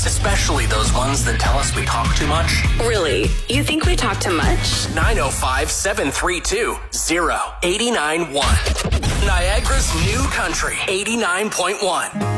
especially those ones that tell us we talk too much. Really? You think we talk too much? 905-732-0891. Niagara's new country, 89.1.